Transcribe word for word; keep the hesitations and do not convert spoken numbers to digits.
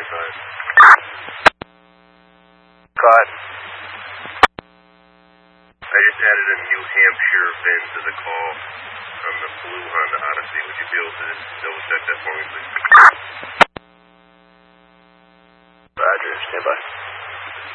seventy-five. Caught. I just added a New Hampshire V I N to the call on the blue Honda Odyssey. Would you be able to double check that for me, please?